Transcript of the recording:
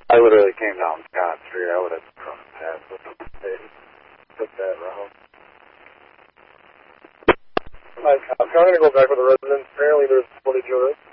I literally came down Scott Street. I would have crossed paths with them. They took that route. I'm going to go back with the residents. Apparently there's footage of it.